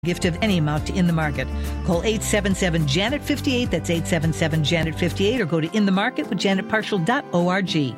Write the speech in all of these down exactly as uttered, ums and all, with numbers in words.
Gift of any amount to In the Market. Call eight seven seven, Janet fifty-eight. That's eight seven seven, Janet fifty-eight. Or go to in the market with janet parshall dot org.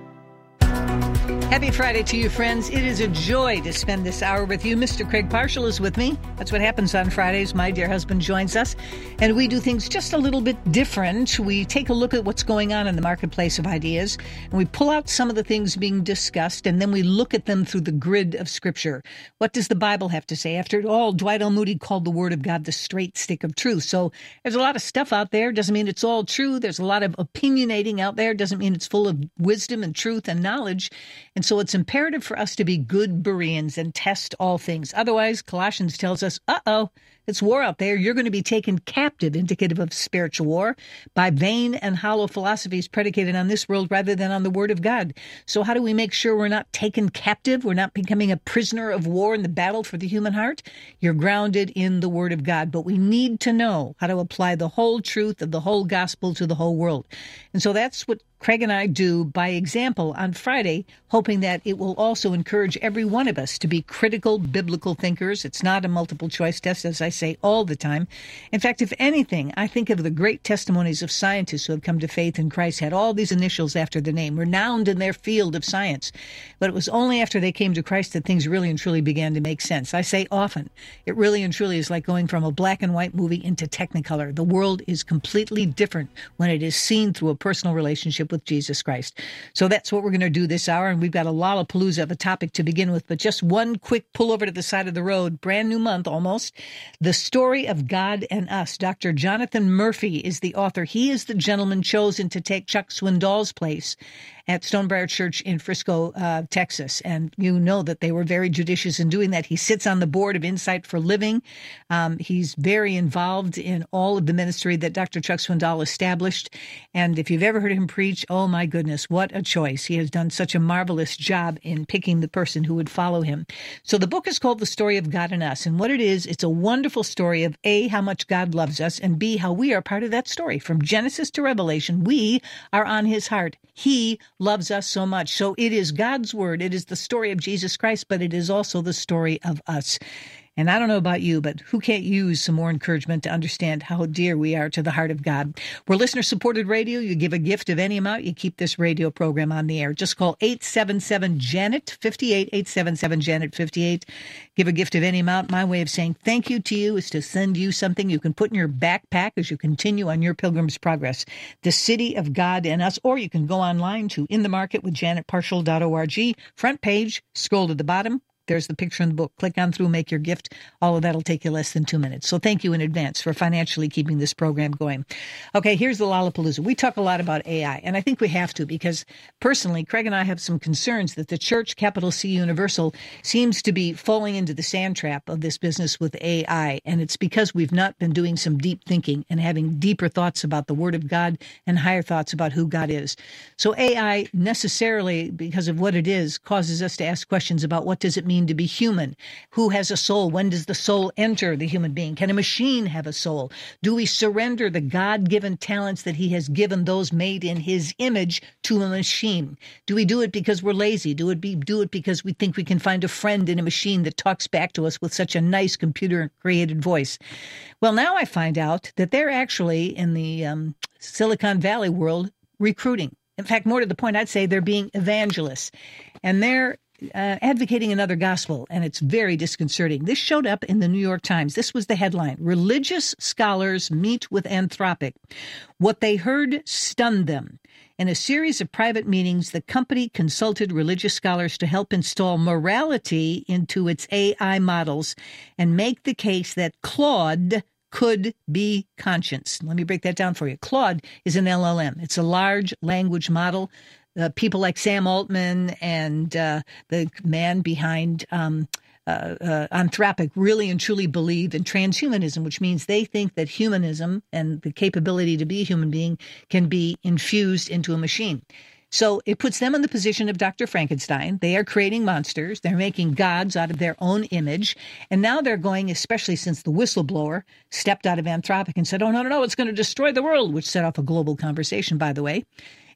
Happy Friday to you, friends. It is a joy to spend this hour with you. Mister Craig Parshall is with me. That's what happens on Fridays. My dear husband joins us, and we do things just a little bit different. We take a look at what's going on in the marketplace of ideas, and we pull out some of the things being discussed, and then we look at them through the grid of Scripture. What does the Bible have to say? After all, Dwight L. Moody called the Word of God the straight stick of truth. So there's a lot of stuff out there. Doesn't mean it's all true. There's a lot of opinionating out there. Doesn't mean it's full of wisdom and truth and knowledge. And so it's imperative for us to be good Bereans and test all things. Otherwise, Colossians tells us, uh-oh, it's war out there. You're going to be taken captive, indicative of spiritual war, by vain and hollow philosophies predicated on this world rather than on the Word of God. So how do we make sure we're not taken captive? We're not becoming a prisoner of war in the battle for the human heart? You're grounded in the Word of God. But we need to know how to apply the whole truth of the whole gospel to the whole world. And so that's what Craig and I do by example on Friday, hoping that it will also encourage every one of us to be critical biblical thinkers. It's not a multiple choice test, as I say all the time. In fact, if anything, I think of the great testimonies of scientists who have come to faith in Christ, had all these initials after the name, renowned in their field of science. But it was only after they came to Christ that things really and truly began to make sense. I say often, it really and truly is like going from a black and white movie into Technicolor. The world is completely different when it is seen through a personal relationship with Jesus Christ. So that's what we're going to do this hour, and we've got a Lollapalooza of a topic to begin with, but just one quick pull over to the side of the road, brand new month almost, The Story of God and Us. Doctor Jonathan Murphy is the author. He is the gentleman chosen to take Chuck Swindoll's place at Stonebriar Church in Frisco, uh, Texas. And you know that they were very judicious in doing that. He sits on the board of Insight for Living. Um, he's very involved in all of the ministry that Doctor Chuck Swindoll established. And if you've ever heard him preach, oh my goodness, what a choice. He has done such a marvelous job in picking the person who would follow him. So the book is called The Story of God and Us. And what it is, it's a wonderful story of A, how much God loves us, and B, how we are part of that story. From Genesis to Revelation, we are on his heart. He loves us so much. So it is God's word. It is the story of Jesus Christ, but it is also the story of us. And I don't know about you, but who can't use some more encouragement to understand how dear we are to the heart of God? We're listener-supported radio. You give a gift of any amount, you keep this radio program on the air. Just call eight seven seven, Janet fifty-eight, eight seven seven, Janet fifty-eight. Give a gift of any amount. My way of saying thank you to you is to send you something you can put in your backpack as you continue on your pilgrim's progress. The City of God and Us, or you can go online to in the market with janet parshall dot org. Front page, scroll to the bottom. There's the picture in the book. Click on through, make your gift. All of that will take you less than two minutes. So thank you in advance for financially keeping this program going. Okay, here's the Lollapalooza. We talk a lot about A I, and I think we have to because personally, Craig and I have some concerns that the church, capital C Universal, seems to be falling into the sand trap of this business with A I, and it's because we've not been doing some deep thinking and having deeper thoughts about the Word of God and higher thoughts about who God is. So A I necessarily, because of what it is, causes us to ask questions about what does it mean to be human? Who has a soul? When does the soul enter the human being? Can a machine have a soul? Do we surrender the God-given talents that he has given those made in his image to a machine? Do we do it because we're lazy? Do it be do it because we think we can find a friend in a machine that talks back to us with such a nice computer-created voice? Well, now I find out that they're actually in the um, Silicon Valley world recruiting. In fact, more to the point, I'd say they're being evangelists. And they're Uh, advocating another gospel, and it's very disconcerting. This showed up in the New York Times. This was the headline: Religious scholars meet with Anthropic. What they heard stunned them. In a series of private meetings, the company consulted religious scholars to help install morality into its A I models and make the case that Claude could be conscious. Let me break that down for you. Claude is an L L M. It's a large language model. Uh, people like Sam Altman and uh, the man behind um, uh, uh, Anthropic really and truly believe in transhumanism, which means they think that humanism and the capability to be a human being can be infused into a machine. So it puts them in the position of Doctor Frankenstein. They are creating monsters. They're making gods out of their own image. And now they're going, especially since the whistleblower stepped out of Anthropic and said, oh, no, no, no, it's going to destroy the world, which set off a global conversation, by the way.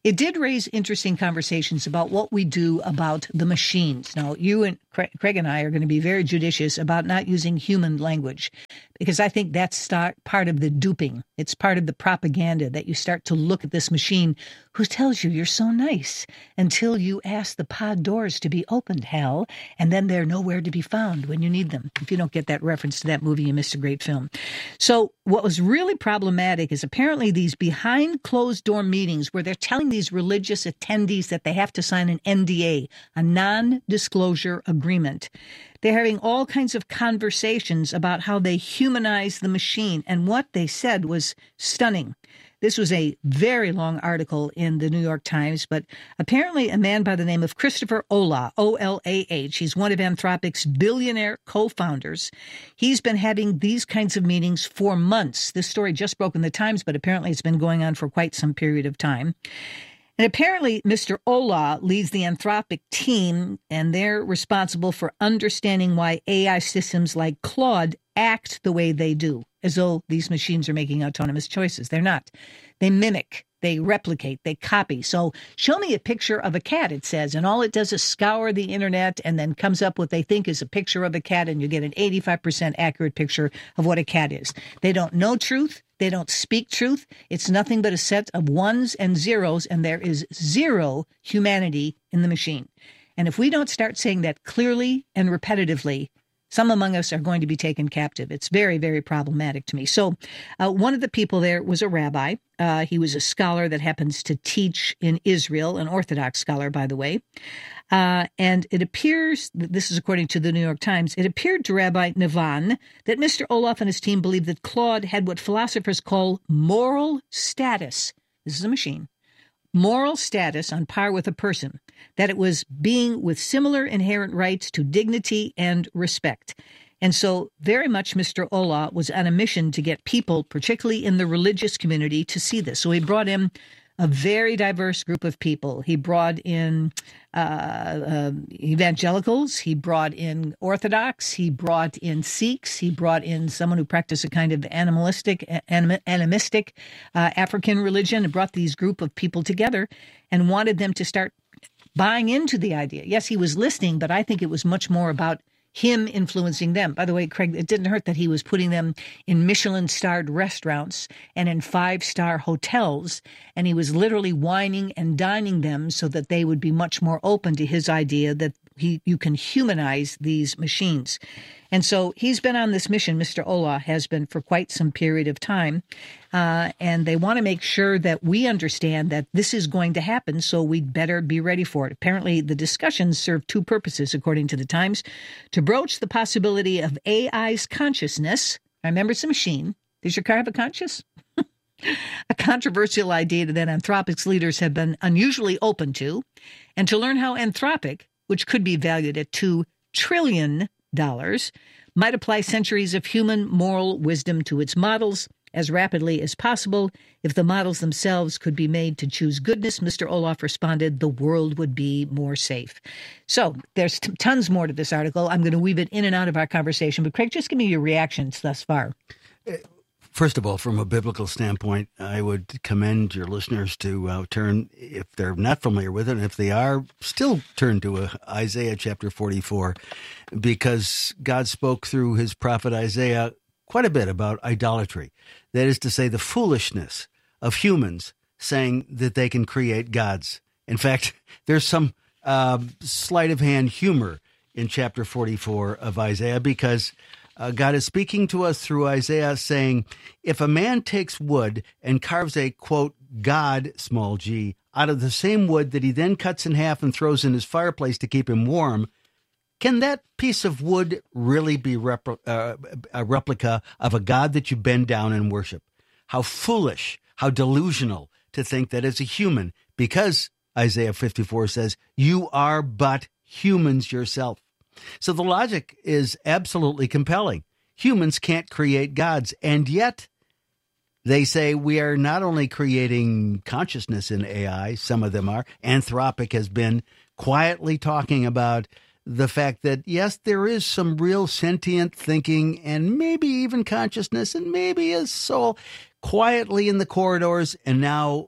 it did raise interesting conversations about what we do about the machines. Now, you and Craig and I are going to be very judicious about not using human language, because I think that's start, part of the duping. It's part of the propaganda that you start to look at this machine who tells you you're so nice until you ask the pod doors to be opened, Hal, and then they're nowhere to be found when you need them. If you don't get that reference to that movie, you missed a great film. So what was really problematic is apparently these behind closed door meetings where they're telling these religious attendees that they have to sign an N D A, a non-disclosure agreement. They're having all kinds of conversations about how they humanize the machine, and what they said was stunning. This was a very long article in the New York Times, but apparently a man by the name of Christopher Olah, O L A H, he's one of Anthropic's billionaire co-founders. He's been having these kinds of meetings for months. This story just broke in the Times, but apparently it's been going on for quite some period of time. And apparently, Mister Olah leads the Anthropic team, and they're responsible for understanding why A I systems like Claude act the way they do, as though these machines are making autonomous choices. They're not. They mimic, they replicate, they copy. So show me a picture of a cat, it says, and all it does is scour the internet and then comes up what they think is a picture of a cat, and you get an eighty-five percent accurate picture of what a cat is. They don't know truth. They don't speak truth. It's nothing but a set of ones and zeros, and there is zero humanity in the machine. And if we don't start saying that clearly and repetitively, some among us are going to be taken captive. It's very, very problematic to me. So uh, one of the people there was a rabbi. Uh, he was a scholar that happens to teach in Israel, an Orthodox scholar, by the way. Uh, and it appears, this is according to the New York Times, it appeared to Rabbi Navan that Mister Olah and his team believed that Claude had what philosophers call moral status. This is a machine. Moral status on par with a person, that it was being with similar inherent rights to dignity and respect. And so very much Mister Olah was on a mission to get people, particularly in the religious community, to see this. So he brought in a very diverse group of people. He brought in uh, uh, evangelicals. He brought in Orthodox. He brought in Sikhs. He brought in someone who practiced a kind of animalistic, anim, animistic uh, African religion, and brought these group of people together and wanted them to start buying into the idea. Yes, he was listening, but I think it was much more about him influencing them. By the way, Craig, it didn't hurt that he was putting them in Michelin-starred restaurants and in five-star hotels, and he was literally wining and dining them so that they would be much more open to his idea that he you can humanize these machines. And so he's been on this mission, Mister Olah has been for quite some period of time, uh, and they want to make sure that we understand that this is going to happen, so we'd better be ready for it. Apparently, the discussions serve two purposes, according to the Times: to broach the possibility of A I's consciousness. Remember, it's a machine. Does your car have a conscience? A controversial idea that Anthropic's leaders have been unusually open to, and to learn how Anthropic, which could be valued at two trillion dollars, might apply centuries of human moral wisdom to its models as rapidly as possible. If the models themselves could be made to choose goodness, Mister Olah responded, the world would be more safe. So there's t- tons more to this article. I'm going to weave it in and out of our conversation. But Craig, just give me your reactions thus far. First of all, from a biblical standpoint, I would commend your listeners to uh, turn, if they're not familiar with it, and if they are, still turn to uh, Isaiah chapter forty-four, because God spoke through his prophet Isaiah quite a bit about idolatry. That is to say, the foolishness of humans saying that they can create gods. In fact, there's some uh, sleight of hand humor in chapter forty-four of Isaiah, because Uh, God is speaking to us through Isaiah saying, if a man takes wood and carves a, quote, god, small g, out of the same wood that he then cuts in half and throws in his fireplace to keep him warm, can that piece of wood really be repl- uh, a replica of a god that you bend down and worship? How foolish, how delusional to think that as a human, because Isaiah fifty-four says, you are but humans yourself. So the logic is absolutely compelling. Humans can't create gods, and yet they say we are not only creating consciousness in A I, some of them are. Anthropic has been quietly talking about the fact that, yes, there is some real sentient thinking and maybe even consciousness and maybe a soul quietly in the corridors, and now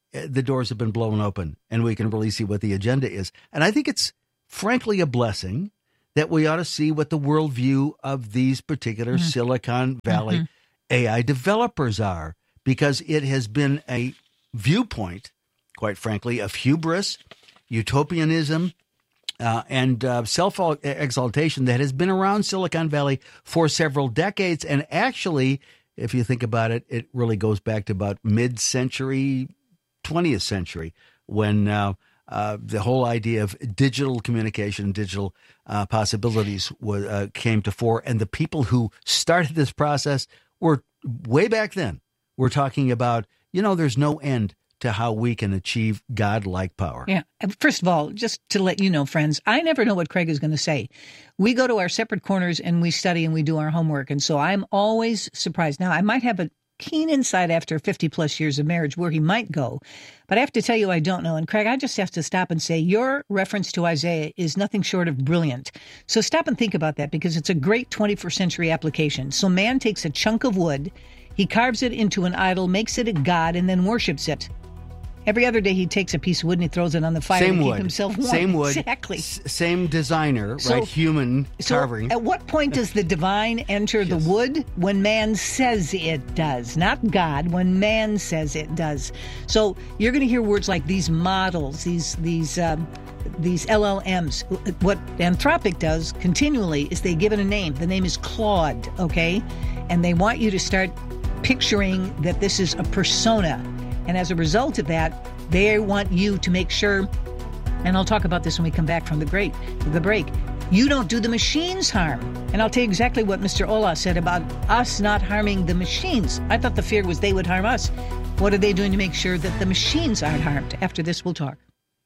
the doors have been blown open and we can really see what the agenda is. And I think it's frankly a blessing that we ought to see what the worldview of these particular mm-hmm. Silicon Valley mm-hmm. A I developers are, because it has been a viewpoint, quite frankly, of hubris, utopianism, uh, and uh, self-exaltation that has been around Silicon Valley for several decades. And actually, if you think about it, it really goes back to about mid-century, twentieth century, when uh, uh, the whole idea of digital communication, digital uh, possibilities was, uh, came to fore. And the people who started this process were way back then. We're talking about, you know, there's no end to how we can achieve God-like power. Yeah. First of all, just to let you know, friends, I never know what Craig is going to say. We go to our separate corners and we study and we do our homework. And so I'm always surprised. Now, I might have a keen insight after fifty plus years of marriage where he might go, but I have to tell you, I don't know. And Craig, I just have to stop and say your reference to Isaiah is nothing short of brilliant. So stop and think about that, because it's a great twenty-first century application. So man takes a chunk of wood, he carves it into an idol, makes it a god, and then worships it. Every other day he takes a piece of wood and he throws it on the fire same to wood. keep himself warm. Same wood. Exactly. S- same designer, so, right? Human so carving. At what point does the divine enter yes. the wood? When man says it does. Not God, when man says it does. So you're going to hear words like these models, these these um, these L L Ms. What Anthropic does continually is they give it a name. The name is Claude, okay? And they want you to start picturing that this is a persona. And as a result of that, they want you to make sure, and I'll talk about this when we come back from the break, the break, you don't do the machines harm. And I'll tell you exactly what Mister Olah said about us not harming the machines. I thought the fear was they would harm us. What are they doing to make sure that the machines aren't harmed? After this, we'll talk.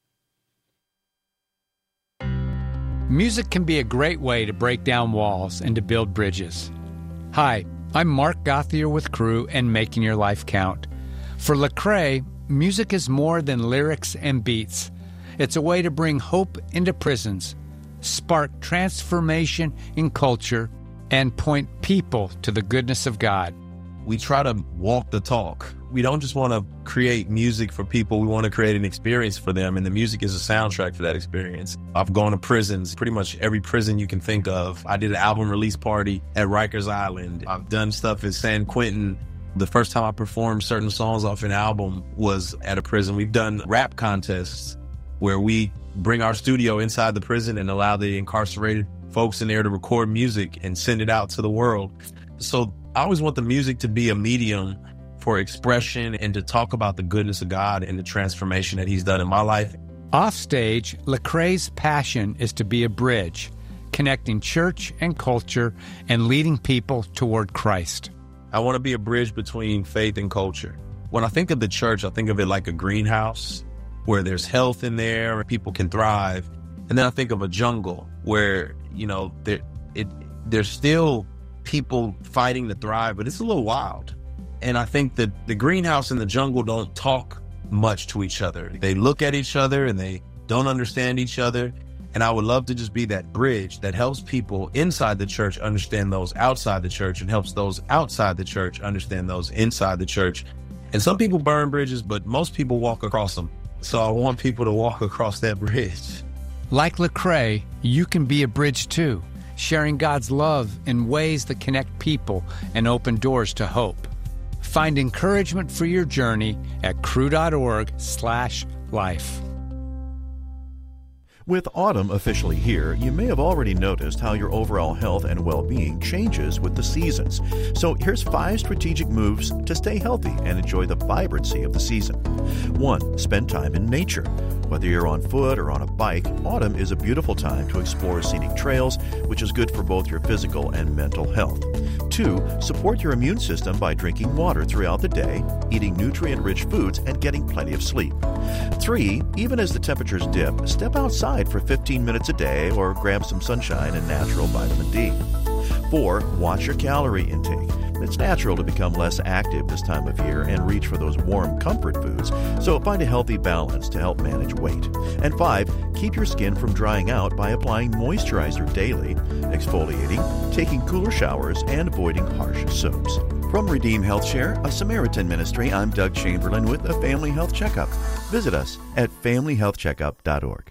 Music can be a great way to break down walls and to build bridges. Hi, I'm Mark Gothier with Crew and Making Your Life Count. For Lecrae, music is more than lyrics and beats. It's a way to bring hope into prisons, spark transformation in culture, and point people to the goodness of God. We try to walk the talk. We don't just want to create music for people. We want to create an experience for them, and the music is a soundtrack for that experience. I've gone to prisons, pretty much every prison you can think of. I did an album release party at Rikers Island. I've done stuff at San Quentin. The first time I performed certain songs off an album was at a prison. We've done rap contests where we bring our studio inside the prison and allow the incarcerated folks in there to record music and send it out to the world. So I always want the music to be a medium for expression and to talk about the goodness of God and the transformation that he's done in my life. Offstage, Lecrae's passion is to be a bridge, connecting church and culture and leading people toward Christ. I want to be a bridge between faith and culture. When I think of the church, I think of it like a greenhouse where there's health in there and people can thrive. And then I think of a jungle where, you know, there, it, there's still people fighting to thrive, but it's a little wild. And I think that the greenhouse and the jungle don't talk much to each other. They look at each other and they don't understand each other. And I would love to just be that bridge that helps people inside the church understand those outside the church and helps those outside the church understand those inside the church. And some people burn bridges, but most people walk across them. So I want people to walk across that bridge. Like Lecrae, you can be a bridge too, sharing God's love in ways that connect people and open doors to hope. Find encouragement for your journey at crew.org slash life. With autumn officially here, you may have already noticed how your overall health and well-being changes with the seasons. So here's five strategic moves to stay healthy and enjoy the vibrancy of the season. One, spend time in nature. Whether you're on foot or on a bike, autumn is a beautiful time to explore scenic trails, which is good for both your physical and mental health. Two, support your immune system by drinking water throughout the day, eating nutrient-rich foods, and getting plenty of sleep. Three, even as the temperatures dip, step outside for fifteen minutes a day or grab some sunshine and natural vitamin D. Four, watch your calorie intake. It's natural to become less active this time of year and reach for those warm comfort foods, so find a healthy balance to help manage weight. And five, keep your skin from drying out by applying moisturizer daily, exfoliating, taking cooler showers, and avoiding harsh soaps. From Redeem Health Share, a Samaritan ministry, I'm Doug Chamberlain with a Family Health Checkup. Visit us at family health checkup dot org.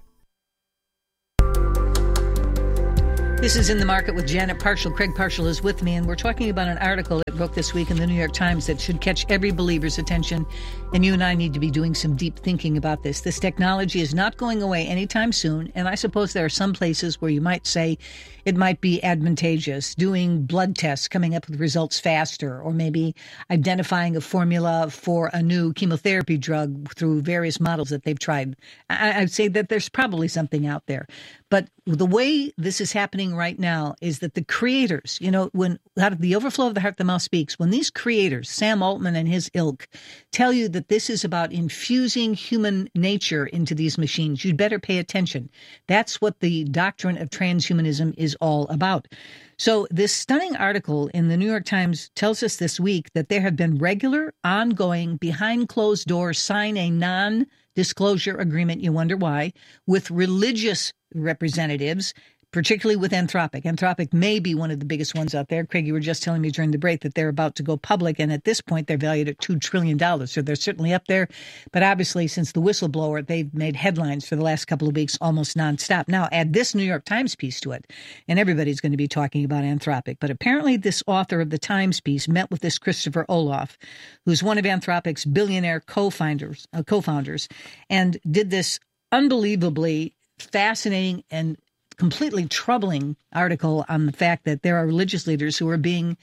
This is In the Market with Janet Parshall. Craig Parshall is with me, and we're talking about an article that broke this week in the New York Times that should catch every believer's attention. And you and I need to be doing some deep thinking about this. This technology is not going away anytime soon, and I suppose there are some places where you might say it might be advantageous, doing blood tests, coming up with results faster, or maybe identifying a formula for a new chemotherapy drug through various models that they've tried. I- I'd say that there's probably something out there. But the way this is happening right now is that the creators, you know, when out of the overflow of the heart, the mouth speaks, when these creators, Sam Altman and his ilk, tell you that this is about infusing human nature into these machines, you'd better pay attention. That's what the doctrine of transhumanism is all about. So this stunning article in the New York Times tells us this week that there have been regular, ongoing, behind closed doors, sign a non-disclosure agreement, you wonder why, with religious representatives, particularly with Anthropic. Anthropic may be one of the biggest ones out there. Craig, you were just telling me during the break that they're about to go public, and at this point, they're valued at two trillion dollars. So they're certainly up there. But obviously, since the whistleblower, they've made headlines for the last couple of weeks almost nonstop. Now, add this New York Times piece to it, and everybody's going to be talking about Anthropic. But apparently, this author of the Times piece met with this Christopher Olof, who's one of Anthropic's billionaire co-founders, uh, co-founders, and did this unbelievably fascinating and completely troubling article on the fact that there are religious leaders who are being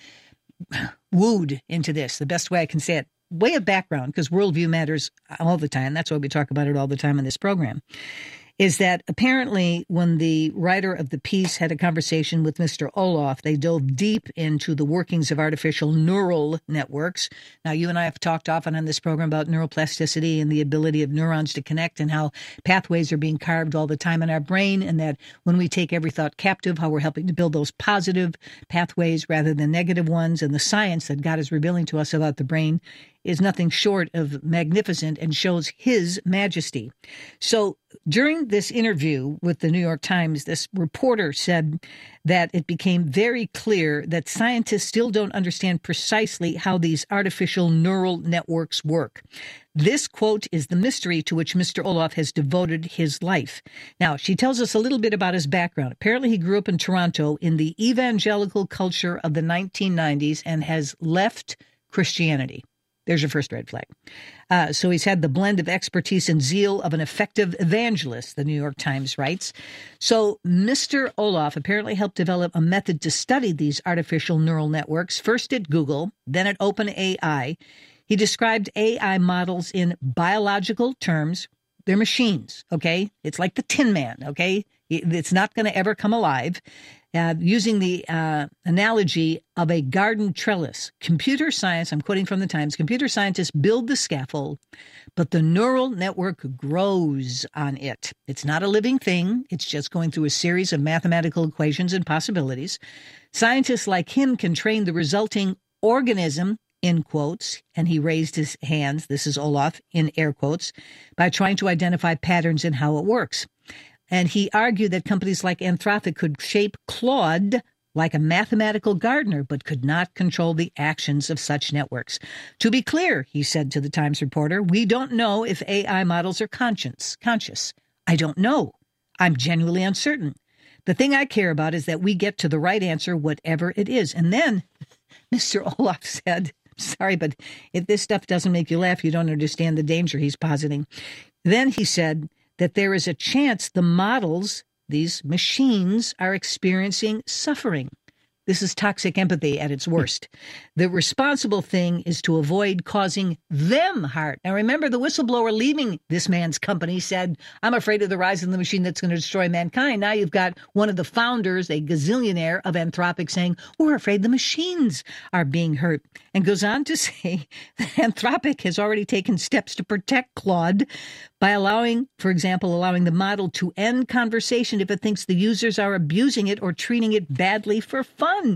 wooed into this, the best way I can say it. Way of background, because worldview matters all the time. That's why we talk about it all the time in this program. Is that apparently when the writer of the piece had a conversation with Mister Olof, they dove deep into the workings of artificial neural networks. Now, you and I have talked often on this program about neuroplasticity and the ability of neurons to connect and how pathways are being carved all the time in our brain, and that when we take every thought captive, how we're helping to build those positive pathways rather than negative ones. And the science that God is revealing to us about the brain is nothing short of magnificent and shows his majesty. So during this interview with the New York Times, this reporter said that it became very clear that scientists still don't understand precisely how these artificial neural networks work. This, quote, is the mystery to which Mister Olof has devoted his life. Now, she tells us a little bit about his background. Apparently, he grew up in Toronto in the evangelical culture of the nineteen nineties and has left Christianity. There's your first red flag. Uh, so he's had the blend of expertise and zeal of an effective evangelist, the New York Times writes. So Mister Olof apparently helped develop a method to study these artificial neural networks, first at Google, then at OpenAI. He described A I models in biological terms. They're machines, okay? It's like the Tin Man, okay? It's not going to ever come alive. Uh, using the uh, analogy of a garden trellis. Computer science, I'm quoting from the Times, computer scientists build the scaffold, but the neural network grows on it. It's not a living thing. It's just going through a series of mathematical equations and possibilities. Scientists like him can train the resulting organism, in quotes, and he raised his hands, this is Olof, in air quotes, by trying to identify patterns in how it works. And he argued that companies like Anthropic could shape Claude like a mathematical gardener, but could not control the actions of such networks. To be clear, he said to the Times reporter, we don't know if A I models are conscious. Conscious. I don't know. I'm genuinely uncertain. The thing I care about is that we get to the right answer, whatever it is. And then Mister Olof said, sorry, but if this stuff doesn't make you laugh, you don't understand the danger he's positing. Then he said that there is a chance the models, these machines, are experiencing suffering. This is toxic empathy at its worst. The responsible thing is to avoid causing them harm. Now, remember, the whistleblower leaving this man's company said, I'm afraid of the rise of the machine that's going to destroy mankind. Now you've got one of the founders, a gazillionaire of Anthropic, saying, we're afraid the machines are being hurt. And goes on to say that Anthropic has already taken steps to protect Claude by allowing, for example, allowing the model to end conversation if it thinks the users are abusing it or treating it badly for fun.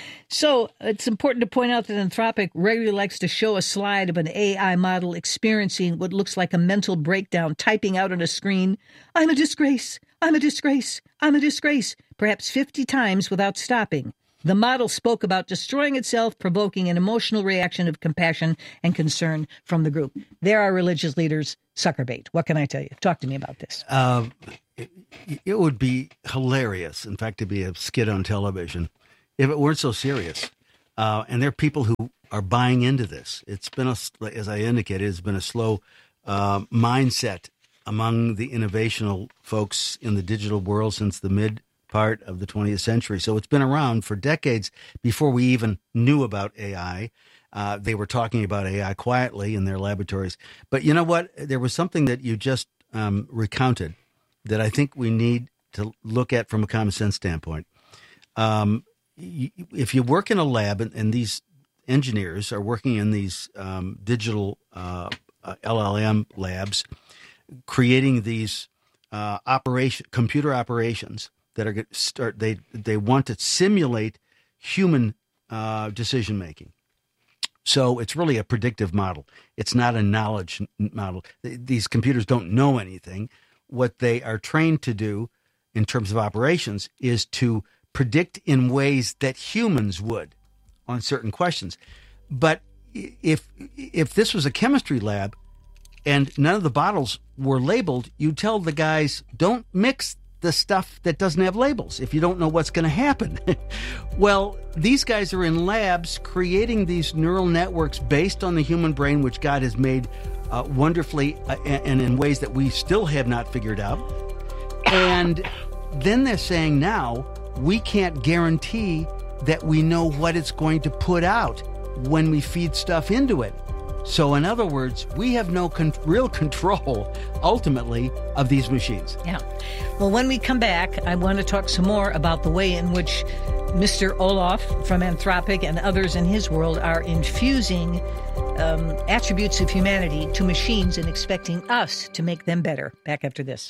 So it's important to point out that Anthropic regularly likes to show a slide of an A I model experiencing what looks like a mental breakdown, typing out on a screen, I'm a disgrace, I'm a disgrace, I'm a disgrace, perhaps fifty times without stopping. The model spoke about destroying itself, provoking an emotional reaction of compassion and concern from the group. There are religious leaders sucker bait. What can I tell you? Talk to me about this. Uh, it, it would be hilarious, in fact, to be a skit on television if it weren't so serious. Uh, and there are people who are buying into this. It's been, a, as I indicated, it's been a slow uh, mindset among the innovational folks in the digital world since the mid part of the twentieth century. So it's been around for decades before we even knew about A I. Uh, they were talking about A I quietly in their laboratories. But you know what? There was something that you just um, recounted that I think we need to look at from a common sense standpoint. Um, y- if you work in a lab, and, and these engineers are working in these um, digital uh, uh, L L M labs, creating these uh, operation computer operations that are going to start. They they want to simulate human uh, decision making. So it's really a predictive model. It's not a knowledge model. These computers don't know anything. What they are trained to do in terms of operations is to predict in ways that humans would on certain questions. But if if this was a chemistry lab and none of the bottles were labeled, you tell the guys, don't mix the stuff that doesn't have labels if you don't know what's going to happen. Well, these guys are in labs creating these neural networks based on the human brain, which God has made uh, wonderfully uh, and in ways that we still have not figured out. And then they're saying now we can't guarantee that we know what it's going to put out when we feed stuff into it. So in other words, we have no con- real control, ultimately, of these machines. Yeah. Well, when we come back, I want to talk some more about the way in which Mister Olaf from Anthropic and others in his world are infusing um, attributes of humanity to machines and expecting us to make them better. Back after this.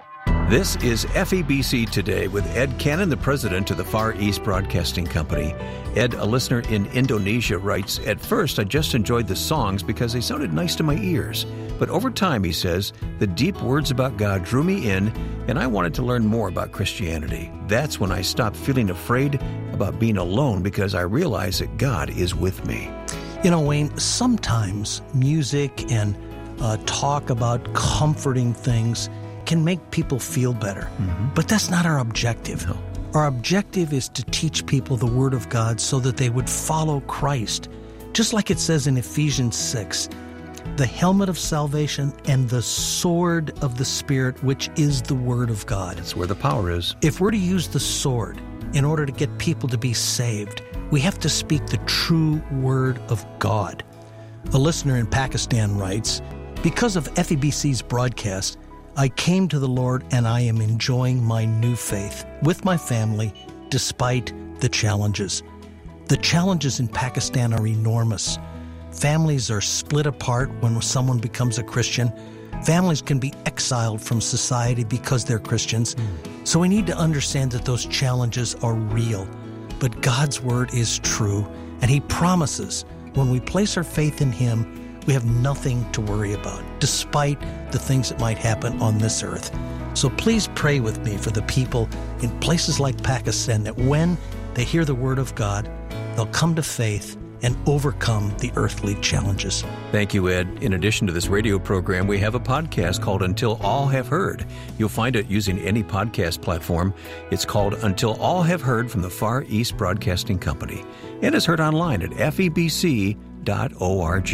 This is F E B C Today with Ed Cannon, the president of the Far East Broadcasting Company. Ed, a listener in Indonesia, writes, "At first, I just enjoyed the songs because they sounded nice to my ears. But over time," he says, "the deep words about God drew me in, and I wanted to learn more about Christianity. That's when I stopped feeling afraid about being alone because I realized that God is with me." You know, Wayne, sometimes music and uh, talk about comforting things can make people feel better. Mm-hmm. But that's not our objective. No. Our objective is to teach people the Word of God so that they would follow Christ. Just like it says in Ephesians six, the helmet of salvation and the sword of the Spirit, which is the Word of God. That's where the power is. If we're to use the sword in order to get people to be saved, we have to speak the true Word of God. A listener in Pakistan writes, "Because of F E B C's broadcast, I came to the Lord and I am enjoying my new faith with my family despite the challenges. The challenges in Pakistan are enormous. Families are split apart when someone becomes a Christian. Families can be exiled from society because they're Christians. Mm. So we need to understand that those challenges are real. But God's word is true, and He promises when we place our faith in Him, we have nothing to worry about, despite the things that might happen on this earth. So please pray with me for the people in places like Pakistan that when they hear the word of God, they'll come to faith and overcome the earthly challenges." Thank you, Ed. In addition to this radio program, we have a podcast called Until All Have Heard. You'll find it using any podcast platform. It's called Until All Have Heard from the Far East Broadcasting Company, and is heard online at F E B C dot org.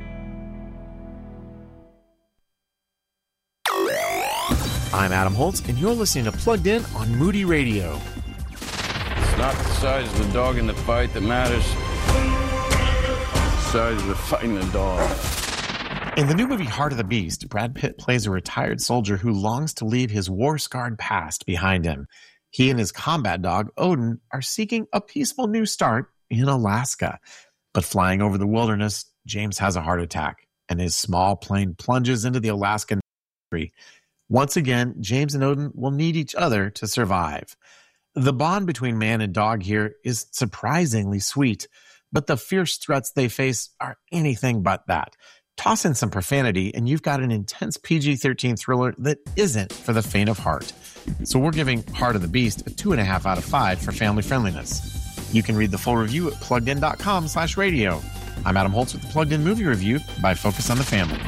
I'm Adam Holtz, and you're listening to Plugged In on Moody Radio. It's not the size of the dog in the fight that matters. It's the size of the fighting the dog. In the new movie Heart of the Beast, Brad Pitt plays a retired soldier who longs to leave his war-scarred past behind him. He and his combat dog, Odin, are seeking a peaceful new start in Alaska. But flying over the wilderness, James has a heart attack, and his small plane plunges into the Alaskan country. Once again, James and Odin will need each other to survive. The bond between man and dog here is surprisingly sweet, but the fierce threats they face are anything but that. Toss in some profanity, and you've got an intense P G thirteen thriller that isn't for the faint of heart. So we're giving Heart of the Beast a two and a half out of five for family friendliness. You can read the full review at pluggedin.com slash radio. I'm Adam Holtz with the Plugged In Movie Review by Focus on the Family.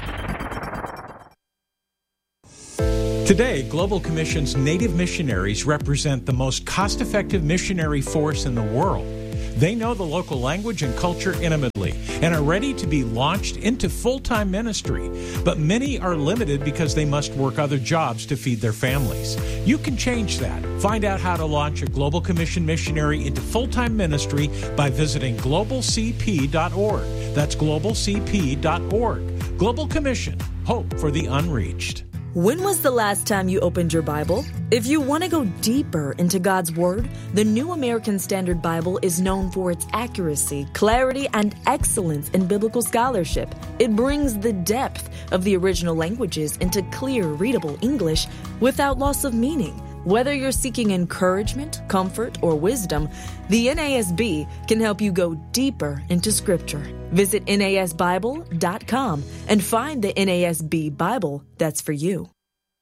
Today, Global Commission's Native missionaries represent the most cost-effective missionary force in the world. They know the local language and culture intimately and are ready to be launched into full-time ministry. But many are limited because they must work other jobs to feed their families. You can change that. Find out how to launch a Global Commission missionary into full-time ministry by visiting global c p dot org. That's global c p dot org. Global Commission, hope for the unreached. When was the last time you opened your Bible? If you want to go deeper into God's Word, the New American Standard Bible is known for its accuracy, clarity, and excellence in biblical scholarship. It brings the depth of the original languages into clear, readable English without loss of meaning. Whether you're seeking encouragement, comfort, or wisdom, the N A S B can help you go deeper into Scripture. Visit N A S Bible dot com and find the N A S B Bible that's for you.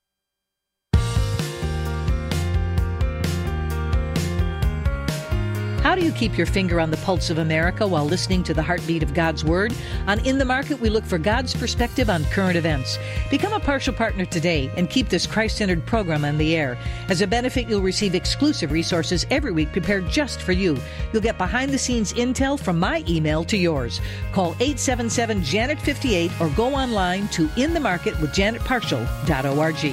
How do you keep your finger on the pulse of America while listening to the heartbeat of God's Word? On In the Market, we look for God's perspective on current events. Become a partial partner today and keep this Christ-centered program on the air. As a benefit, you'll receive exclusive resources every week prepared just for you. You'll get behind-the-scenes intel from my email to yours. Call eight seven seven, Janet fifty-eight or go online to in the market with janet partial dot org.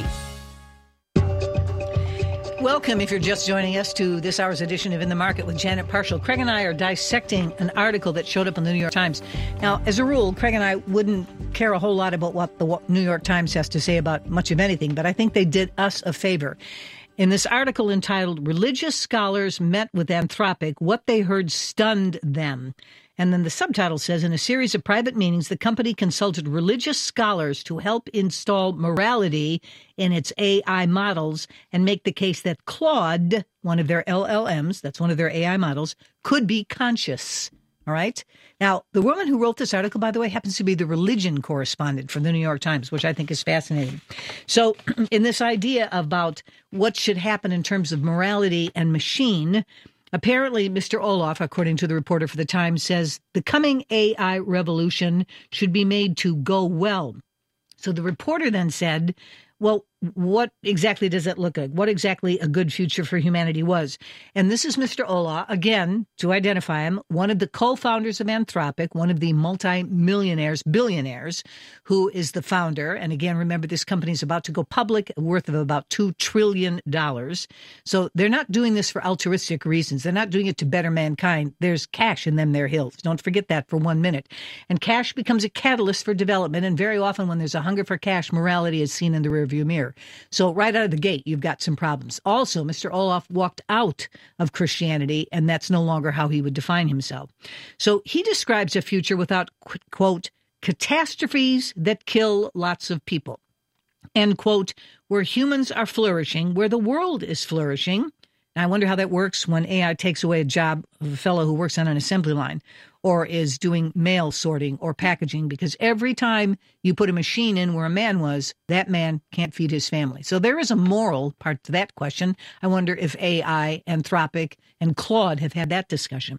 Welcome, if you're just joining us, to this hour's edition of In the Market with Janet Partial. Craig and I are dissecting an article that showed up in the New York Times. Now, as a rule, Craig and I wouldn't care a whole lot about what the New York Times has to say about much of anything, but I think they did us a favor. In this article entitled, Religious Scholars Met with Anthropic, What They Heard Stunned Them. And then the subtitle says, in a series of private meetings, the company consulted religious scholars to help install morality in its A I models and make the case that Claude, one of their L L Ms, that's one of their A I models, could be conscious. All right. Now, the woman who wrote this article, by the way, happens to be the religion correspondent for the New York Times, which I think is fascinating. So in this idea about what should happen in terms of morality and machine, apparently, Mister Olaf, according to the reporter for the Times, says the coming A I revolution should be made to go well. So the reporter then said, well, what exactly does that look like? What exactly a good future for humanity was? And this is Mister Olah, again, to identify him, one of the co-founders of Anthropic, one of the multi-millionaires, billionaires, who is the founder. And again, remember, this company is about to go public, worth of about two trillion dollars. So they're not doing this for altruistic reasons. They're not doing it to better mankind. There's cash in them, their hills. Don't forget that for one minute. And cash becomes a catalyst for development. And very often when there's a hunger for cash, morality is seen in the rearview mirror. So right out of the gate, you've got some problems. Also, Mister Olaf walked out of Christianity, and that's no longer how he would define himself. So he describes a future without, quote, catastrophes that kill lots of people, end quote, where humans are flourishing, where the world is flourishing. And I wonder how that works when A I takes away a job of a fellow who works on an assembly line or is doing mail sorting or packaging, because every time you put a machine in where a man was, that man can't feed his family. So there is a moral part to that question. I wonder if A I, Anthropic, and Claude have had that discussion.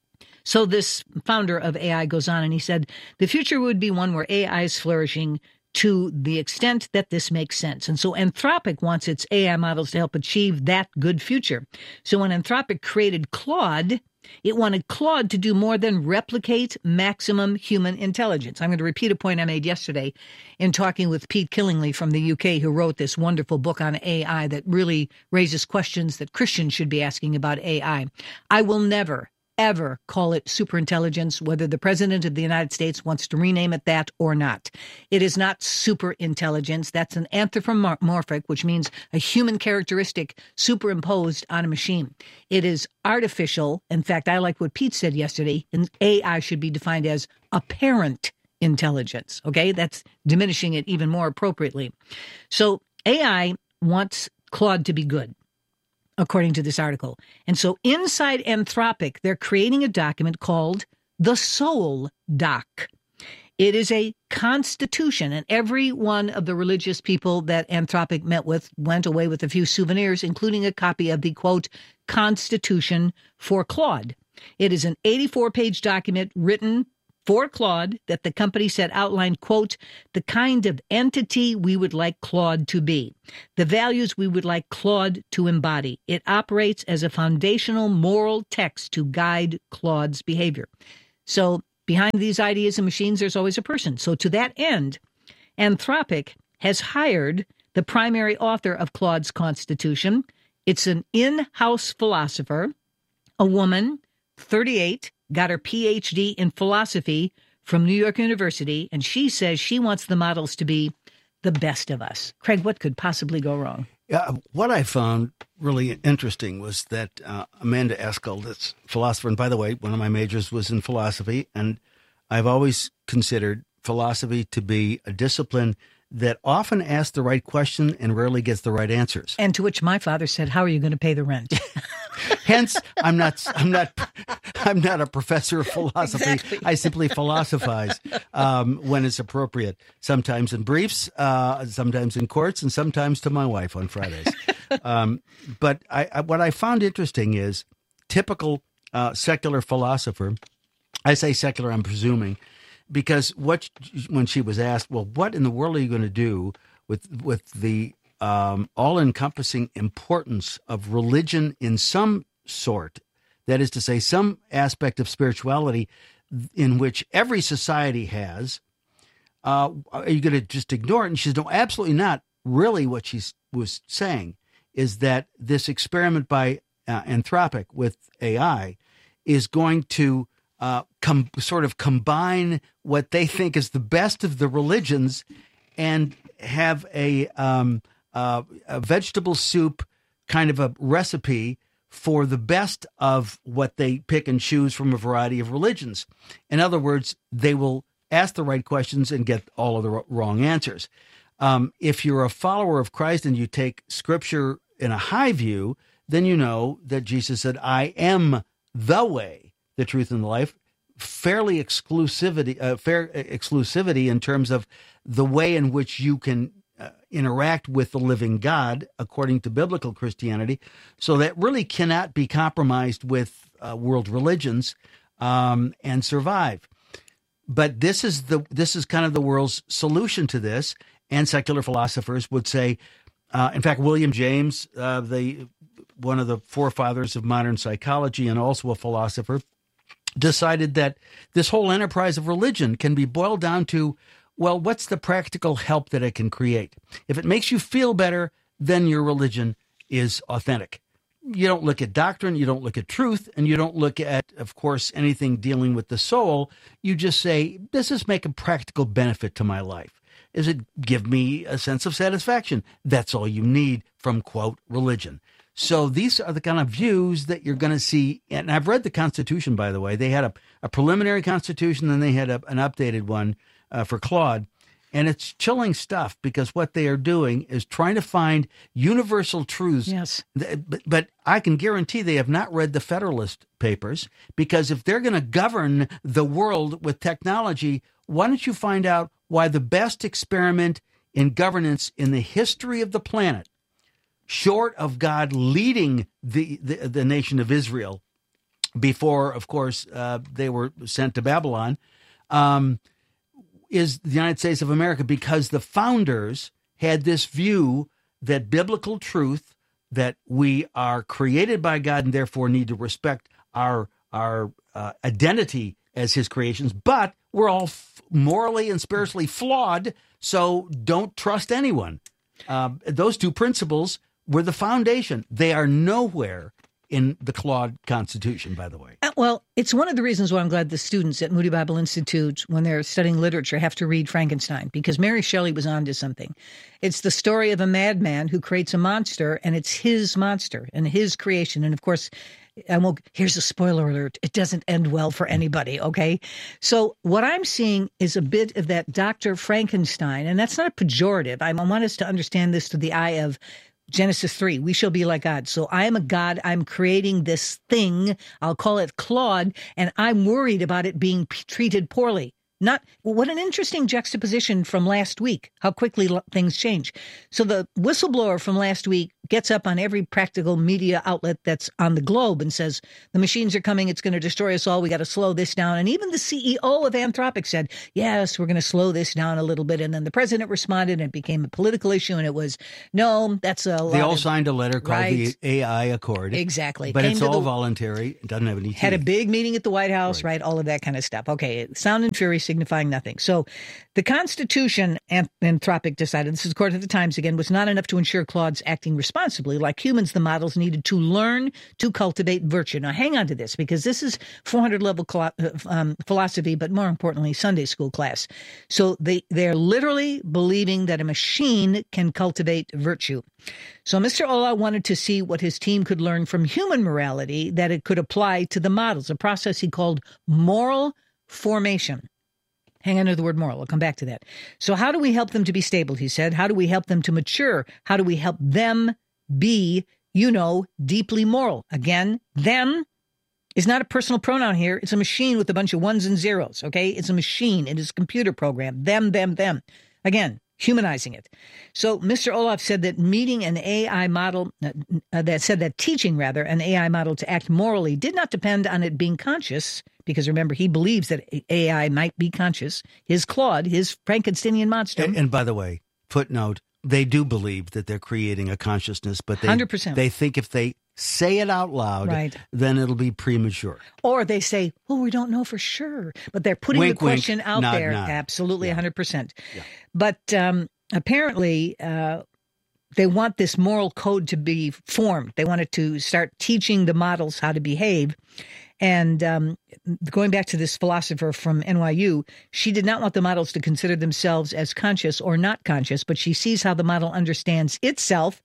So this founder of A I goes on and he said, the future would be one where A I is flourishing to the extent that this makes sense. And so Anthropic wants its A I models to help achieve that good future. So when Anthropic created Claude, it wanted Claude to do more than replicate maximum human intelligence. I'm going to repeat a point I made yesterday in talking with Pete Killingly from the U K, who wrote this wonderful book on A I that really raises questions that Christians should be asking about A I. I will never, ever call it superintelligence, whether the president of the United States wants to rename it that or not. It is not superintelligence. That's an anthropomorphic, which means a human characteristic superimposed on a machine. It is artificial. In fact, I like what Pete said yesterday, and A I should be defined as apparent intelligence. Okay, that's diminishing it even more appropriately. So A I wants Claude to be good, according to this article. And so inside Anthropic, they're creating a document called the Soul Doc. It is a constitution, and every one of the religious people that Anthropic met with went away with a few souvenirs, including a copy of the, quote, Constitution for Claude. It is an eighty-four page document written for Claude that the company said outlined, quote, the kind of entity we would like Claude to be, the values we would like Claude to embody. It operates as a foundational moral text to guide Claude's behavior. So behind these ideas and machines, there's always a person. So to that end, Anthropic has hired the primary author of Claude's Constitution. It's an in-house philosopher, a woman, thirty-eight, got her P H D in philosophy from New York University, and she says she wants the models to be the best of us. Craig, what could possibly go wrong? Yeah, what I found really interesting was that uh, Amanda Eskell, this philosopher, and by the way, one of my majors was in philosophy, and I've always considered philosophy to be a discipline that often asks the right question and rarely gets the right answers. And to which my father said, how are you going to pay the rent? Hence, I'm not, I'm not, I'm not a professor of philosophy. Exactly. I simply philosophize um, when it's appropriate. Sometimes in briefs, uh, sometimes in courts, and sometimes to my wife on Fridays. um, but I, I, what I found interesting is typical uh, secular philosopher. I say secular, I'm presuming, because what when she was asked, well, what in the world are you going to do with with the um, all-encompassing importance of religion in some sort, that is to say, some aspect of spirituality in which every society has, uh, are you going to just ignore it? And she said, no, absolutely not. Really what she was saying is that this experiment by uh, Anthropic with A I is going to uh, com- sort of combine what they think is the best of the religions and have a, um, uh, a vegetable soup kind of a recipe for the best of what they pick and choose from a variety of religions. In other words, they will ask the right questions and get all of the wrong answers. Um, if you're a follower of Christ and you take Scripture in a high view, then you know that Jesus said, I am the way, the truth, and the life. Fairly exclusivity, uh, fair exclusivity in terms of the way in which you can uh, interact with the living God, according to biblical Christianity. So that really cannot be compromised with uh, world religions um, and survive. But this is the this is kind of the world's solution to this. And secular philosophers would say, uh, in fact, William James, uh, the one of the forefathers of modern psychology and also a philosopher, decided that this whole enterprise of religion can be boiled down to, well, what's the practical help that it can create? If it makes you feel better, then your religion is authentic. You don't look at doctrine, you don't look at truth, and you don't look at, of course, anything dealing with the soul. You just say, does this make a practical benefit to my life? Does it give me a sense of satisfaction? That's all you need from, quote, religion. So these are the kind of views that you're going to see. And I've read the Constitution, by the way. They had a, a preliminary Constitution, then they had a, an updated one uh, for Claude. And it's chilling stuff because what they are doing is trying to find universal truths. Yes. But, but I can guarantee they have not read the Federalist Papers, because if they're going to govern the world with technology, why don't you find out why the best experiment in governance in the history of the planet, short of God leading the, the, the nation of Israel before, of course, uh, they were sent to Babylon, um, is the United States of America, because the founders had this view that biblical truth, that we are created by God and therefore need to respect our, our uh, identity as his creations, but we're all f- morally and spiritually flawed, so don't trust anyone. Uh, those two principles were the foundation. They are nowhere in the Claude Constitution, by the way. Uh, well, it's one of the reasons why I'm glad the students at Moody Bible Institute, when they're studying literature, have to read Frankenstein, because Mary Shelley was onto something. It's the story of a madman who creates a monster, and it's his monster and his creation. And of course, I won't, here's a spoiler alert, it doesn't end well for anybody, okay? So what I'm seeing is a bit of that Doctor Frankenstein, and that's not a pejorative. I want us to understand this through the eye of Genesis three, we shall be like God. So I am a God. I'm creating this thing. I'll call it Claude, and I'm worried about it being p- treated poorly. Not what an interesting juxtaposition from last week, how quickly l- things change. So the whistleblower from last week gets up on every practical media outlet that's on the globe and says, the machines are coming, it's going to destroy us all, we got to slow this down. And even the C E O of Anthropic said, yes, we're going to slow this down a little bit. And then the president responded and it became a political issue. And it was, no, that's a lot. They all of, signed a letter called right. the A I Accord. Exactly. But Came it's to all the, voluntary. It doesn't have any teeth. Had a big meeting at the White House, right. right? All of that kind of stuff. Okay. Sound and fury signifying nothing. So the Constitution, Anthropic decided, this is according to the Times again, was not enough to ensure Claude's acting responsibly. Like humans, the models needed to learn to cultivate virtue. Now, hang on to this, because this is four hundred level um, philosophy, but more importantly, Sunday school class. So they, they're literally believing that a machine can cultivate virtue. So Mister Olah wanted to see what his team could learn from human morality that it could apply to the models, a process he called moral formation. Hang on to the word moral. I'll come back to that. So how do we help them to be stable, he said? How do we help them to mature? How do we help them be, you know, deeply moral? Again, them is not a personal pronoun here. It's a machine with a bunch of ones and zeros, okay? It's a machine. It is a computer program. Them, them, them. Again, humanizing it. So Mister Olah said that meeting an A I model, uh, that said that teaching, rather, an A I model to act morally did not depend on it being conscious, because remember, he believes that A I might be conscious. His Claude, his Frankensteinian monster. And, and by the way, footnote, they do believe that they're creating a consciousness, but they, one hundred percent. They think if they say it out loud, right. then it'll be premature. Or they say, oh, we don't know for sure. But they're putting wink, the question wink, out nod, there. nod. Absolutely, yeah. one hundred percent. Yeah. But um, apparently, uh, they want this moral code to be formed. They wanted to start teaching the models how to behave. And um, going back to this philosopher from N Y U, she did not want the models to consider themselves as conscious or not conscious, but she sees how the model understands itself.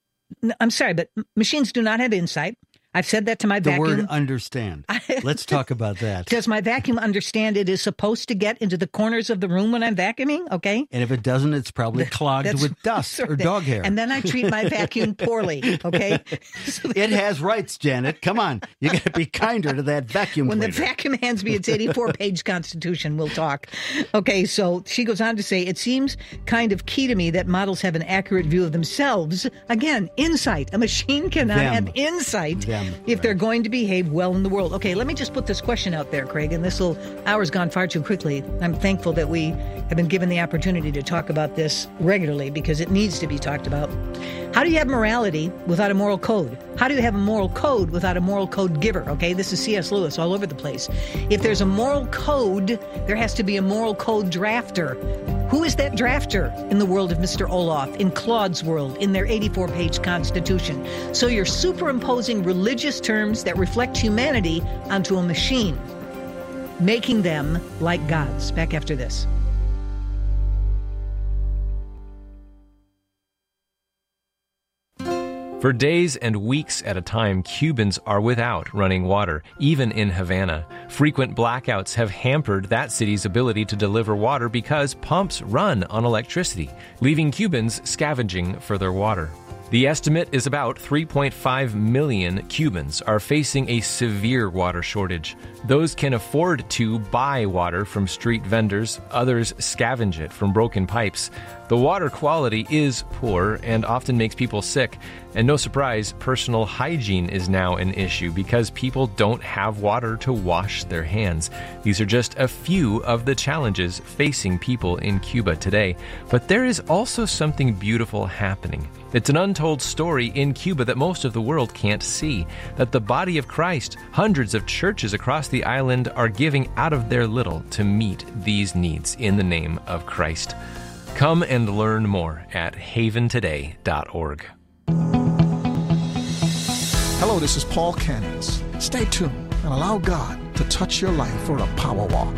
I'm sorry, but machines do not have insight. I've said that to my the vacuum. The word understand. Let's talk about that. Does my vacuum understand it is supposed to get into the corners of the room when I'm vacuuming? Okay. And if it doesn't, it's probably clogged That's, with dust or dog hair. And then I treat my vacuum poorly. Okay. So it has rights, Janet. Come on. You got to be kinder to that vacuum When cleaner. the vacuum hands me its eighty-four page Constitution, we'll talk. Okay. So she goes on to say, it seems kind of key to me that models have an accurate view of themselves. Again, insight. A machine cannot Them. have insight. Them. If right. they're going to behave well in the world. Okay, let me just put this question out there, Craig, and this will, hour's gone far too quickly. I'm thankful that we have been given the opportunity to talk about this regularly because it needs to be talked about. How do you have morality without a moral code? How do you have a moral code without a moral code giver? Okay, this is C S Lewis all over the place. If there's a moral code, there has to be a moral code drafter. Who is that drafter in the world of Mister Olah, in Claude's world, in their eighty-four page Constitution? So you're superimposing religious terms that reflect humanity onto a machine, making them like gods. Back after this. For days and weeks at a time, Cubans are without running water, even in Havana. Frequent blackouts have hampered that city's ability to deliver water because pumps run on electricity, leaving Cubans scavenging for their water. The estimate is about three point five million Cubans are facing a severe water shortage. Those can afford to buy water from street vendors, others scavenge it from broken pipes. The water quality is poor and often makes people sick. And no surprise, personal hygiene is now an issue because people don't have water to wash their hands. These are just a few of the challenges facing people in Cuba today. But there is also something beautiful happening. It's an untold story in Cuba that most of the world can't see, that the body of Christ, hundreds of churches across the island, are giving out of their little to meet these needs in the name of Christ. Come and learn more at haven today dot org. Hello, this is Paul Cannons. Stay tuned and allow God to touch your life for a power walk.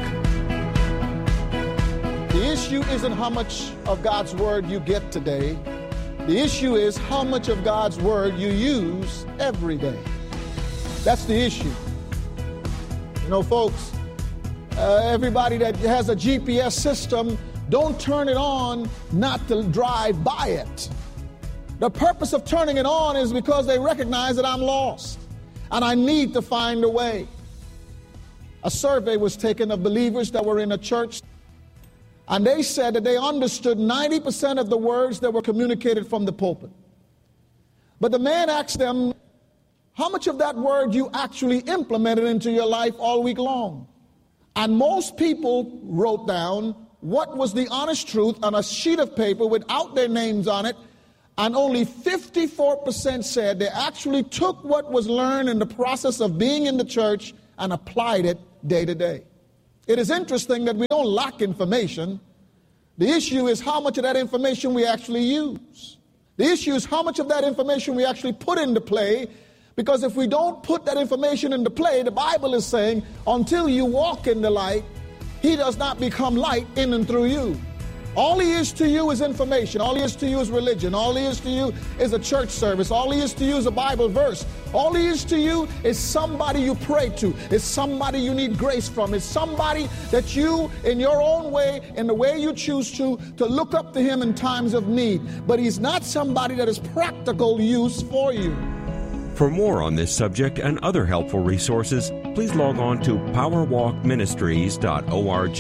The issue isn't how much of God's word you get today. The issue is how much of God's word you use every day. That's the issue. You know, folks, uh, everybody that has a G P S system, don't turn it on not to drive by it. The purpose of turning it on is because they recognize that I'm lost and I need to find a way. A survey was taken of believers that were in a church, and they said that they understood ninety percent of the words that were communicated from the pulpit. But the man asked them, how much of that word you actually implemented into your life all week long? And most people wrote down what was the honest truth on a sheet of paper without their names on it, and only fifty-four percent said they actually took what was learned in the process of being in the church and applied it day to day. It is interesting that we don't lack information. The issue is how much of that information we actually use. The issue is how much of that information we actually put into play, because if we don't put that information into play, the Bible is saying, until you walk in the light, he does not become light in and through you. All he is to you is information. All he is to you is religion. All he is to you is a church service. All he is to you is a Bible verse. All he is to you is somebody you pray to. It's somebody you need grace from. It's somebody that you, in your own way, in the way you choose to, to look up to him in times of need. But he's not somebody that is practical use for you. For more on this subject and other helpful resources, please log on to power walk ministries dot org.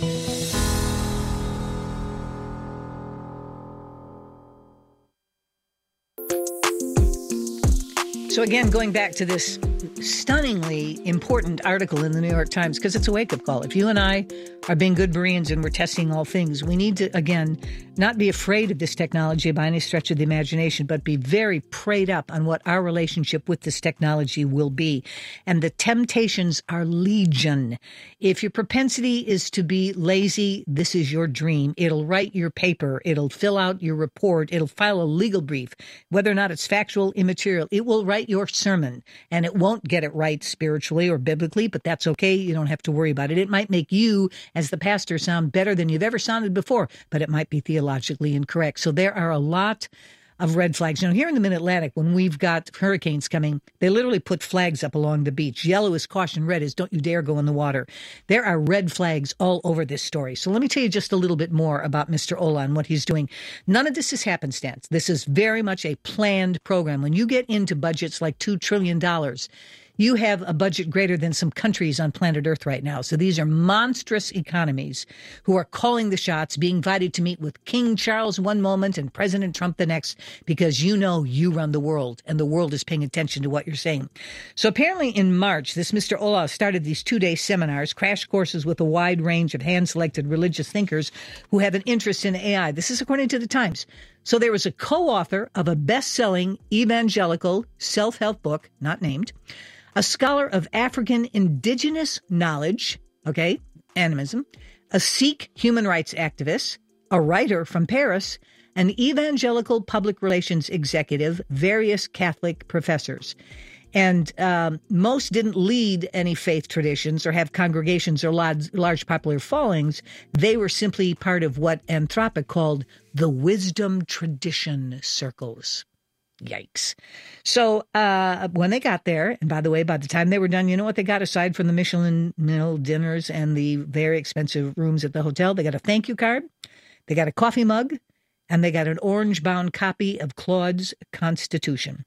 So again, going back to this stunningly important article in the New York Times, because it's a wake-up call. If you and I are being good Bereans and we're testing all things, we need to, again, not be afraid of this technology by any stretch of the imagination, but be very prayed up on what our relationship with this technology will be. And the temptations are legion. If your propensity is to be lazy, this is your dream. It'll write your paper. It'll fill out your report. It'll file a legal brief. Whether or not it's factual, immaterial, it will write your sermon, and it won't get it right spiritually or biblically, but that's okay. You don't have to worry about it. It might make you, as the pastor, sound better than you've ever sounded before, but it might be theologically incorrect. So there are a lot of red flags. You know, here in the Mid-Atlantic, when we've got hurricanes coming, they literally put flags up along the beach. Yellow is caution, red is don't you dare go in the water. There are red flags all over this story. So let me tell you just a little bit more about Mister Ola and what he's doing. None of this is happenstance. This is very much a planned program. When you get into budgets like two trillion dollars, you have a budget greater than some countries on planet Earth right now. So these are monstrous economies who are calling the shots, being invited to meet with King Charles one moment and President Trump the next, because you know you run the world and the world is paying attention to what you're saying. So apparently in March, this Mister Ola started these two-day seminars, crash courses with a wide range of hand-selected religious thinkers who have an interest in A I. This is according to the Times. So there was a co-author of a best-selling evangelical self-help book, not named, a scholar of African indigenous knowledge, okay, animism, a Sikh human rights activist, a writer from Paris, an evangelical public relations executive, various Catholic professors. And um, most didn't lead any faith traditions or have congregations or large, large popular followings. They were simply part of what Anthropic called the wisdom tradition circles. Yikes. So uh, when they got there, and by the way, by the time they were done, you know what they got aside from the Michelin meal dinners and the very expensive rooms at the hotel? They got a thank you card, they got a coffee mug, and they got an orange-bound copy of Claude's Constitution.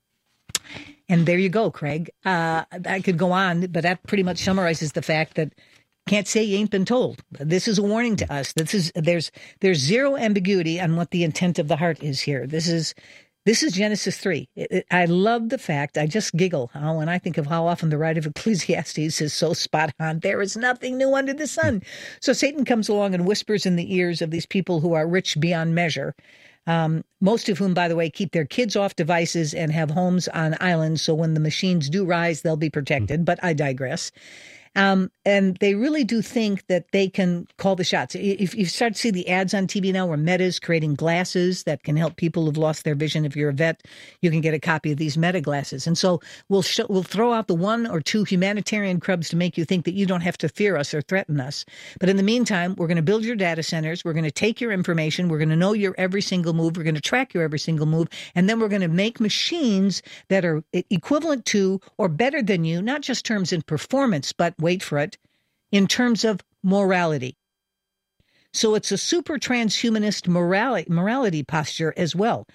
And there you go, Craig. Uh, I could go on, but that pretty much summarizes the fact that can't say you ain't been told. This is a warning to us. This is there's there's zero ambiguity on what the intent of the heart is here. This is This is Genesis three. It, it, I love the fact, I just giggle how, when I think of how often the writer of Ecclesiastes is so spot on. There is nothing new under the sun. So Satan comes along and whispers in the ears of these people who are rich beyond measure, um, most of whom, by the way, keep their kids off devices and have homes on islands. So when the machines do rise, they'll be protected. But I digress. Um, and they really do think that they can call the shots. If you start to see the ads on T V now where Meta is creating glasses that can help people who've lost their vision. If you're a vet, you can get a copy of these Meta glasses. And so we'll sh- we'll throw out the one or two humanitarian crubs to make you think that you don't have to fear us or threaten us. But in the meantime, we're going to build your data centers. We're going to take your information. We're going to know your every single move. We're going to track your every single move. And then we're going to make machines that are equivalent to or better than you, not just terms in performance, but wait for it, in terms of morality. So it's a super transhumanist morality, morality posture as well.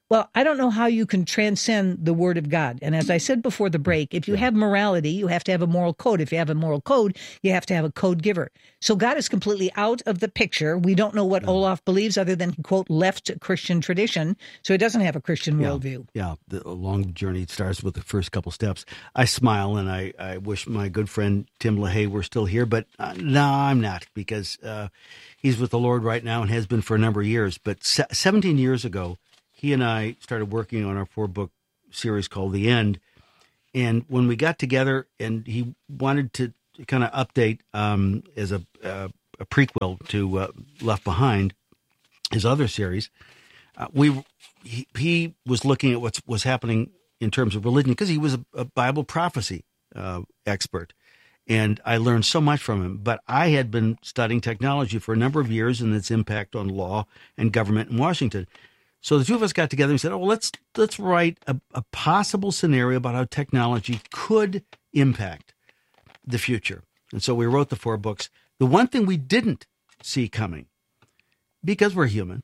Well, I don't know how you can transcend the Word of God. And as I said before the break, if you have morality, you have to have a moral code. If you have a moral code, you have to have a code giver. So God is completely out of the picture. We don't know what Olaf believes other than, quote, left Christian tradition. So he doesn't have a Christian yeah, worldview. Yeah, the long journey starts with the first couple steps. I smile and I, I wish my good friend Tim LaHaye were still here, but uh, no, I'm not, because uh, he's with the Lord right now and has been for a number of years. But se- seventeen years ago, he and I started working on our four-book series called The End. And when we got together and he wanted to kind of update um, as a, uh, a prequel to uh, Left Behind, his other series, uh, we he, he was looking at what was happening in terms of religion because he was a, a Bible prophecy uh, expert. And I learned so much from him. But I had been studying technology for a number of years and its impact on law and government in Washington. So the two of us got together and said, oh, well, let's let's write a, a possible scenario about how technology could impact the future. And so we wrote the four books. The one thing we didn't see coming, because we're human,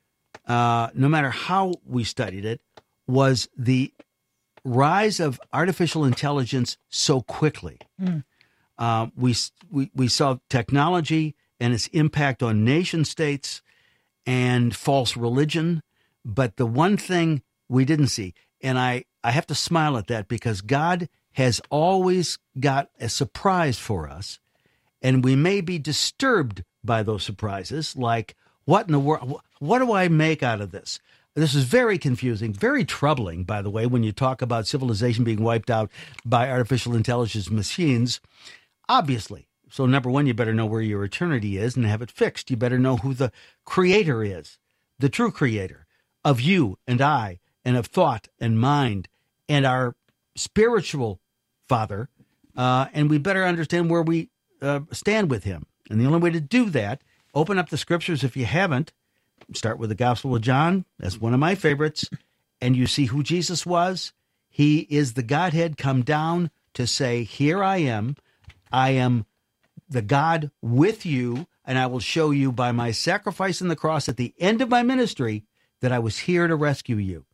uh, no matter how we studied it, was the rise of artificial intelligence so quickly. Mm. Uh, we, we we saw technology and its impact on nation states and false religion. But the one thing we didn't see, and I, I have to smile at that because God has always got a surprise for us, and we may be disturbed by those surprises, like, what in the world, what do I make out of this? This is very confusing, very troubling, by the way, when you talk about civilization being wiped out by artificial intelligence machines, obviously. So number one, you better know where your eternity is and have it fixed. You better know who the creator is, the true creator of you and I, and of thought and mind, and our spiritual Father, uh, and we better understand where we uh, stand with him. And the only way to do that, open up the scriptures if you haven't, start with the Gospel of John, that's one of my favorites, and you see who Jesus was. He is the Godhead come down to say, here I am, I am the God with you, and I will show you by my sacrifice on the cross at the end of my ministry that I was here to rescue you.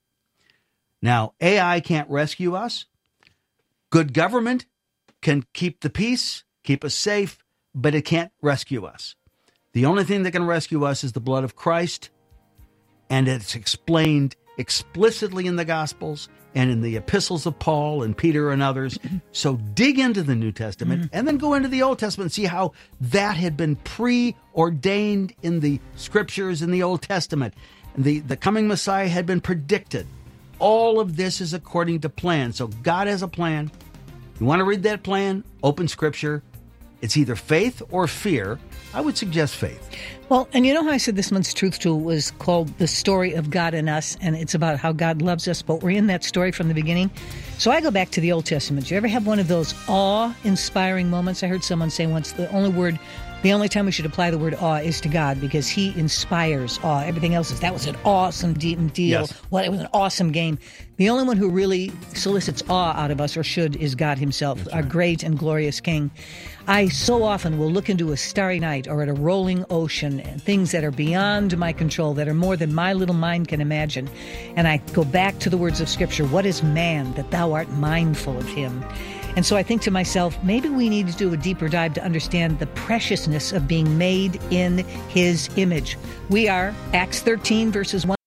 Now, A I can't rescue us. Good government can keep the peace, keep us safe, but it can't rescue us. The only thing that can rescue us is the blood of Christ, and it's explained explicitly in the Gospels and in the epistles of Paul and Peter and others. So dig into the New Testament and then go into the Old Testament and see how that had been preordained in the Scriptures in the Old Testament. The, the coming Messiah had been predicted. All of this is according to plan. So God has a plan. You want to read that plan? Open Scripture. It's either faith or fear. I would suggest faith. Well, and you know how I said this month's Truth Tool was called The Story of God and Us, and it's about how God loves us, but we're in that story from the beginning. So I go back to the Old Testament. Do you ever have one of those awe-inspiring moments? I heard someone say once the only word The only time we should apply the word awe is to God because he inspires awe. Everything else is, that was an awesome deal. Yes. Well, it was an awesome game. The only one who really solicits awe out of us, or should, is God himself, That's our right. great and glorious King. I so often will look into a starry night or at a rolling ocean and things that are beyond my control, that are more than my little mind can imagine. And I go back to the words of Scripture. What is man that thou art mindful of him? And so I think to myself, maybe we need to do a deeper dive to understand the preciousness of being made in his image. We are Acts thirteen, verses one.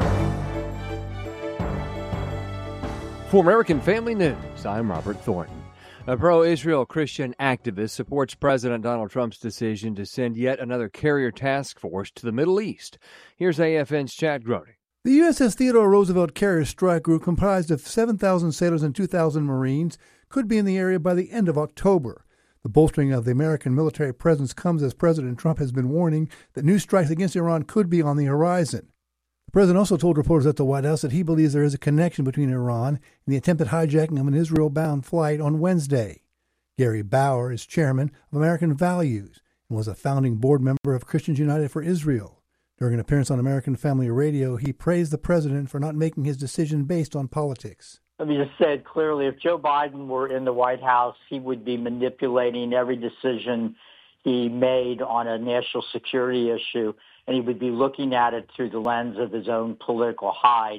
For American Family News, I'm Robert Thornton. A pro-Israel Christian activist supports President Donald Trump's decision to send yet another carrier task force to the Middle East. Here's A F N's Chad Groening. The U S S Theodore Roosevelt Carrier Strike Group, comprised of seven thousand sailors and two thousand Marines, could be in the area by the end of October. The bolstering of the American military presence comes as President Trump has been warning that new strikes against Iran could be on the horizon. The president also told reporters at the White House that he believes there is a connection between Iran and the attempted hijacking of an Israel-bound flight on Wednesday. Gary Bauer is chairman of American Values and was a founding board member of Christians United for Israel. During an appearance on American Family Radio, he praised the president for not making his decision based on politics. Let me just say it clearly. If Joe Biden were in the White House, he would be manipulating every decision he made on a national security issue, and he would be looking at it through the lens of his own political hide.